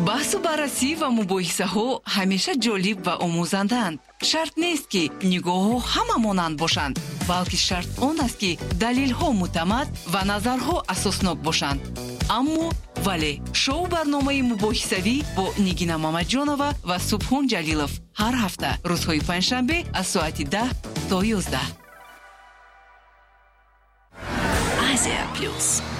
بحث و بررسی و مباحثه‌ها همیشه جالب و آموزنده‌اند. شرط نیست که نگاه‌ها همه مانند باشند، بلکه شرط آن است که دلیل‌ها معتمد و نظرها اساسناک باشند. اما ولی شو برنامه مباحثوی با نگینا مامجانова و سبحان جلیلов هر هفته روزهای پنجشنبه از ساعت 10 تا 11. Asia Plus.